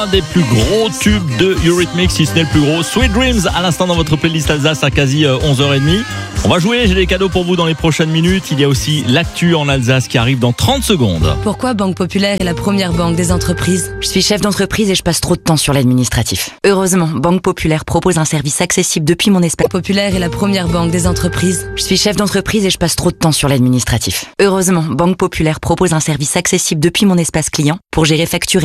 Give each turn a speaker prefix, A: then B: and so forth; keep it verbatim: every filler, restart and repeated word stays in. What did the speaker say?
A: Un des plus gros tubes de Eurythmics, si ce n'est le plus gros, Sweet Dreams, à l'instant dans votre playlist Alsace à quasi onze heures trente. On va jouer, j'ai des cadeaux pour vous dans les prochaines minutes. Il y a aussi l'actu en Alsace qui arrive dans trente secondes.
B: Pourquoi Banque Populaire est la première banque des entreprises?
C: Je suis chef d'entreprise et je passe trop de temps sur l'administratif. Heureusement, Banque Populaire propose un service accessible depuis mon espace.
B: Banque Populaire est la première banque des entreprises.
C: Je suis chef d'entreprise et je passe trop de temps sur l'administratif. Heureusement, Banque Populaire propose un service accessible depuis mon espace client pour gérer factures et